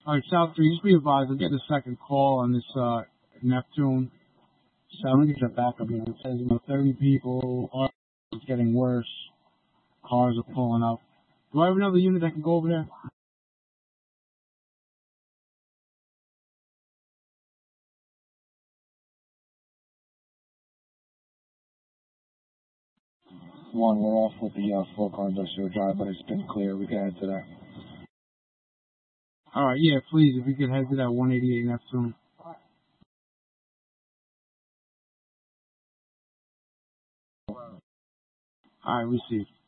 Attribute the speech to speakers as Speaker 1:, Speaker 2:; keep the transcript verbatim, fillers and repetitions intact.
Speaker 1: All right, South three, just be advised, I'm getting a second call on this uh, Neptune. So let me get your backup here. It says, you know, thirty people, or it's getting worse. Cars are pulling up. Do I have another unit that can go over there?
Speaker 2: One, we're off with the uh, four-car industrial drive, but it's been clear. We can head to that.
Speaker 1: All right, yeah, please, if you could head to that one eighty-eight Neptune. All right, receive.